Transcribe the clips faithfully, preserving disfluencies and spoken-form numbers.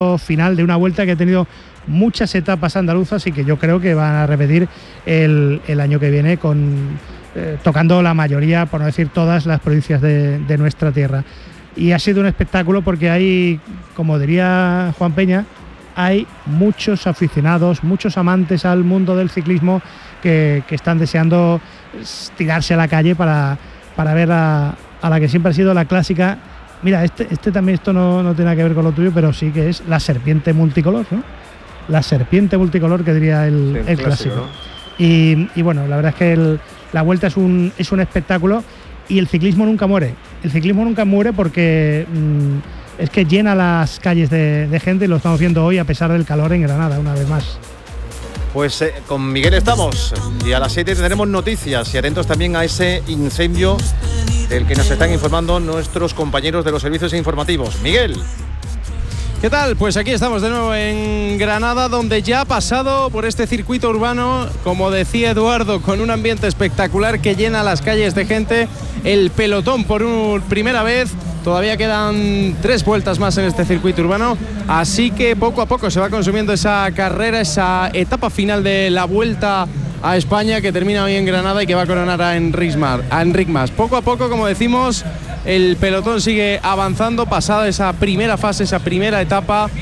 tramo final de una vuelta que ha tenido muchas etapas andaluzas y que yo creo que van a repetir el, el año que viene con eh, tocando la mayoría, por no decir todas, las provincias de, de nuestra tierra. Y ha sido un espectáculo porque hay, como diría Juan Peña, hay muchos aficionados, muchos amantes al mundo del ciclismo que, que están deseando tirarse a la calle para, para ver a, a la que siempre ha sido la clásica. Mira, este, este también, esto no, no tiene nada que ver con lo tuyo, pero sí que es la serpiente multicolor, ¿no? La serpiente multicolor, que diría el, sí, el clásico, clásico. ¿no? Y, y bueno, la verdad es que el, la Vuelta es un, es un espectáculo y el ciclismo nunca muere. El ciclismo nunca muere porque mmm, es que llena las calles de, de gente y lo estamos viendo hoy a pesar del calor en Granada, una vez más. Pues eh, con Miguel estamos y a las siete tendremos noticias y atentos también a ese incendio del que nos están informando nuestros compañeros de los servicios informativos. Miguel. ¿Qué tal? Pues aquí estamos de nuevo en Granada, donde ya ha pasado por este circuito urbano, como decía Eduardo, con un ambiente espectacular que llena las calles de gente, el pelotón por un, primera vez. Todavía quedan tres vueltas más en este circuito urbano, así que poco a poco se va consumiendo esa carrera, esa etapa final de la Vuelta a España que termina hoy en Granada y que va a coronar a Enric Mas. A Enric Mas. Poco a poco, como decimos, el pelotón sigue avanzando, pasada esa primera fase, esa primera etapa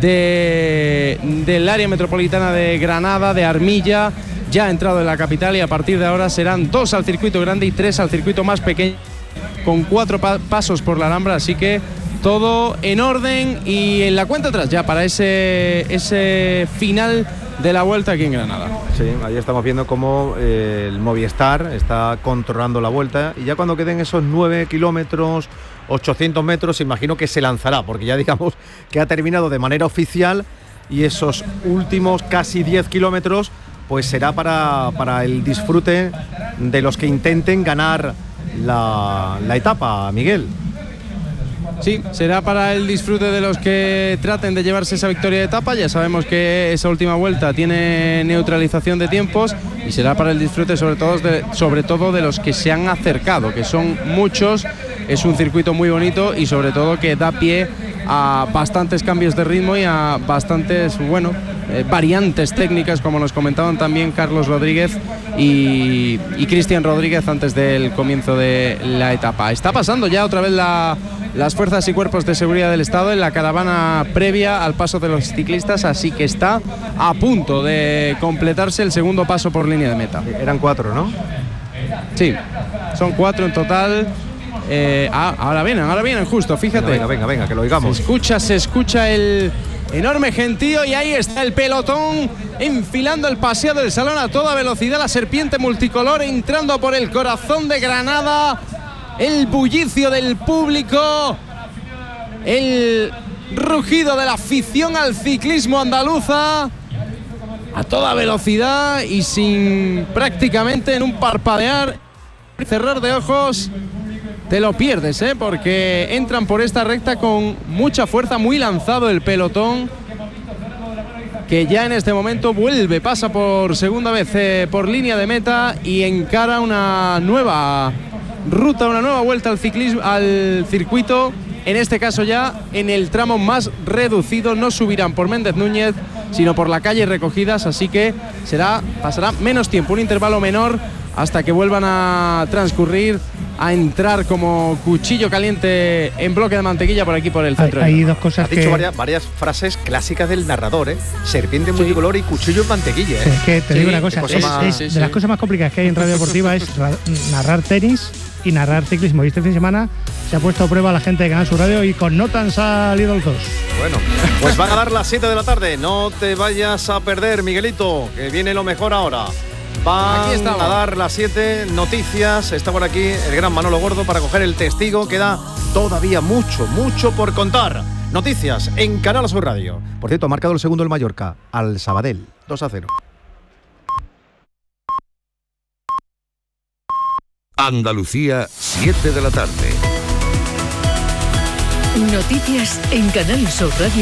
de, del área metropolitana de Granada, de Armilla. Ya ha entrado en la capital y a partir de ahora serán dos al circuito grande y tres al circuito más pequeño, con cuatro pa- pasos por la Alhambra, así que todo en orden y en la cuenta atrás ya para ese, ese final de la Vuelta aquí en Granada. Sí, ahí estamos viendo cómo eh, el Movistar está controlando la Vuelta y ya cuando queden esos nueve kilómetros, ochocientos metros, imagino que se lanzará, porque ya digamos que ha terminado de manera oficial y esos últimos casi diez kilómetros pues será para, para el disfrute de los que intenten ganar la, la etapa, Miguel. Sí, será para el disfrute de los que traten de llevarse esa victoria de etapa. Ya sabemos que esa última vuelta tiene neutralización de tiempos y será para el disfrute sobre todo de, sobre todo de los que se han acercado, que son muchos. Es un circuito muy bonito y sobre todo que da pie a bastantes cambios de ritmo y a bastantes, bueno, eh, variantes técnicas, como nos comentaban también Carlos Rodríguez y, y Cristian Rodríguez antes del comienzo de la etapa. Está pasando ya otra vez la, las fuerzas y cuerpos de seguridad del Estado en la caravana previa al paso de los ciclistas, así que está a punto de completarse el segundo paso por línea de meta. Eran cuatro, ¿no? Sí, son cuatro en total. Eh, ah, ahora vienen, ahora vienen justo, fíjate. Venga, venga, venga, que lo oigamos. Se escucha, se escucha el enorme gentío y ahí está el pelotón enfilando el paseo del Salón a toda velocidad, la serpiente multicolor entrando por el corazón de Granada, el bullicio del público, el rugido de la afición al ciclismo andaluza a toda velocidad y sin prácticamente en un parpadear, cerrar de ojos. Te lo pierdes, ¿eh? Porque entran por esta recta con mucha fuerza, muy lanzado el pelotón, que ya en este momento vuelve, pasa por segunda vez eh, por línea de meta y encara una nueva ruta, una nueva vuelta al ciclismo, al circuito. En este caso ya en el tramo más reducido, no subirán por Méndez Núñez, sino por la calle Recogidas, así que será, pasará menos tiempo, un intervalo menor hasta que vuelvan a transcurrir, a entrar como cuchillo caliente en bloque de mantequilla por aquí por el centro. Hay, hay dos cosas Has que... dicho varias, varias frases clásicas del narrador, ¿eh? Serpiente sí. multicolor y cuchillo en mantequilla, ¿eh? Sí, es que te sí, digo una cosa, es, más... es, sí, de sí. las cosas más complicadas que hay en Radio Deportiva es narrar tenis y narrar ciclismo. Y este fin de semana se ha puesto a prueba la gente de Canal Sur Radio y con nota han salido los dos. Bueno, pues van a dar las siete de la tarde. No te vayas a perder, Miguelito, que viene lo mejor ahora. Van a dar las siete noticias. Está por aquí el gran Manolo Gordo para coger el testigo. Queda todavía mucho, mucho por contar. Noticias en Canal Sur Radio. Por cierto, ha marcado el segundo el Mallorca al Sabadell, dos a cero. Andalucía, siete de la tarde. Noticias en Canal Sur Radio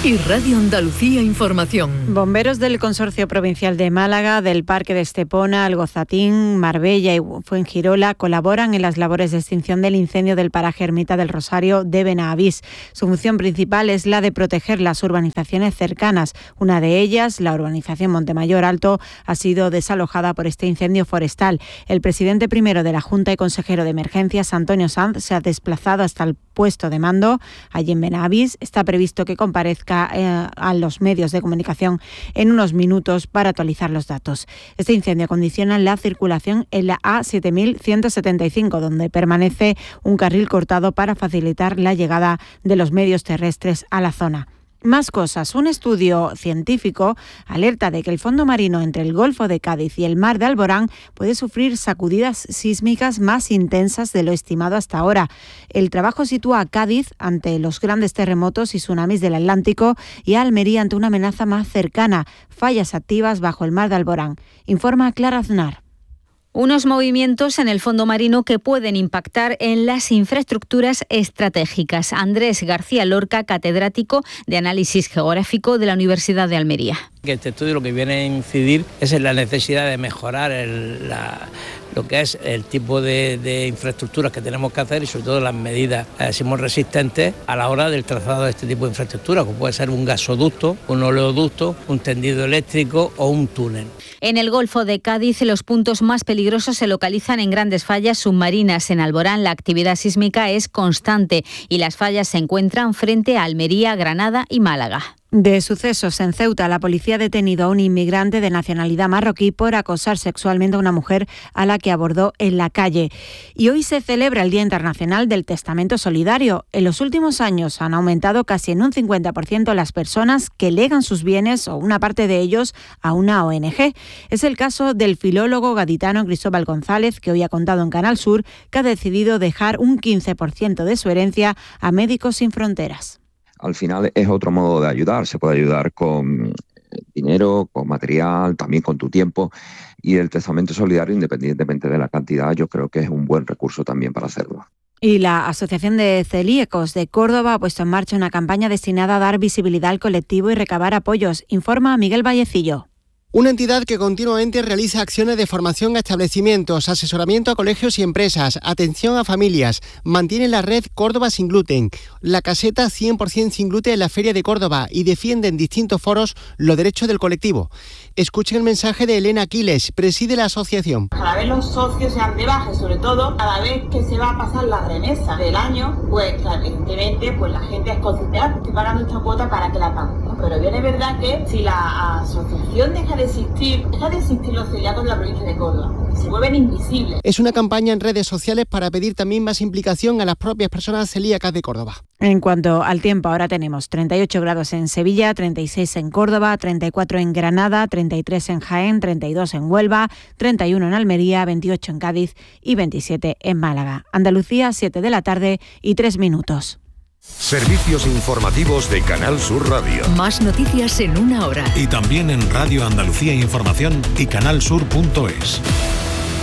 y Radio Andalucía Información. Bomberos del Consorcio Provincial de Málaga, del Parque de Estepona, Algozatín, Marbella y Fuengirola colaboran en las labores de extinción del incendio del paraje Ermita del Rosario de Benavís. Su función principal es la de proteger las urbanizaciones cercanas. Una de ellas, la urbanización Montemayor Alto, ha sido desalojada por este incendio forestal. El presidente primero de la Junta y consejero de Emergencias, Antonio Sanz, se ha desplazado hasta el puesto de mando allí en Benavís. Está previsto que comparezca eh, a los medios de comunicación en unos minutos para actualizar los datos. Este incendio condiciona la circulación en la A siete mil ciento setenta y cinco, donde permanece un carril cortado para facilitar la llegada de los medios terrestres a la zona. Más cosas. Un estudio científico alerta de que el fondo marino entre el Golfo de Cádiz y el Mar de Alborán puede sufrir sacudidas sísmicas más intensas de lo estimado hasta ahora. El trabajo sitúa a Cádiz ante los grandes terremotos y tsunamis del Atlántico y a Almería ante una amenaza más cercana, fallas activas bajo el Mar de Alborán. Informa Clara Aznar. Unos movimientos en el fondo marino que pueden impactar en las infraestructuras estratégicas. Andrés García Lorca, catedrático de Análisis Geográfico de la Universidad de Almería. Este estudio lo que viene a incidir es en la necesidad de mejorar el, la, lo que es el tipo de, de infraestructuras que tenemos que hacer y sobre todo las medidas eh, sismorresistentes a la hora del trazado de este tipo de infraestructuras, como puede ser un gasoducto, un oleoducto, un tendido eléctrico o un túnel. En el Golfo de Cádiz, los puntos más peligrosos se localizan en grandes fallas submarinas. En Alborán, la actividad sísmica es constante y las fallas se encuentran frente a Almería, Granada y Málaga. De sucesos en Ceuta, la policía ha detenido a un inmigrante de nacionalidad marroquí por acosar sexualmente a una mujer a la que abordó en la calle. Y hoy se celebra el Día Internacional del Testamento Solidario. En los últimos años han aumentado casi en un cincuenta por ciento las personas que legan sus bienes o una parte de ellos a una O N Ge. Es el caso del filólogo gaditano Cristóbal González, que hoy ha contado en Canal Sur que ha decidido dejar un quince por ciento de su herencia a Médicos Sin Fronteras. Al final es otro modo de ayudar, se puede ayudar con dinero, con material, también con tu tiempo, y el testamento solidario, independientemente de la cantidad, yo creo que es un buen recurso también para hacerlo. Y la Asociación de Celíacos de Córdoba ha puesto en marcha una campaña destinada a dar visibilidad al colectivo y recabar apoyos, informa Miguel Vallecillo. Una entidad que continuamente realiza acciones de formación a establecimientos, asesoramiento a colegios y empresas, atención a familias. Mantiene la red Córdoba Sin Gluten, la caseta cien por ciento sin gluten en la Feria de Córdoba y defiende en distintos foros los derechos del colectivo. Escuchen el mensaje de Elena Aquiles, preside la asociación. Cada vez los socios sean de baja, sobre todo cada vez que se va a pasar la remesa del año, pues evidentemente pues la gente es consciente, ah, estoy pagando esta cuota para que la pague. ¿No? Pero bien es verdad que si la asociación deja de existir, deja de existir los celíacos de la provincia de Córdoba, se vuelven invisibles. Es una campaña en redes sociales para pedir también más implicación a las propias personas celíacas de Córdoba. En cuanto al tiempo, ahora tenemos treinta y ocho grados en Sevilla, treinta y seis en Córdoba, treinta y cuatro en Granada, treinta y tres en Jaén, treinta y dos en Huelva, treinta y uno en Almería, veintiocho en Cádiz y veintisiete en Málaga. Andalucía, siete de la tarde y tres minutos. Servicios informativos de Canal Sur Radio. Más noticias en una hora. Y también en Radio Andalucía Información y canalsur punto es.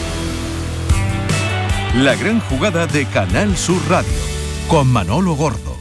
La gran jugada de Canal Sur Radio con Manolo Gordo.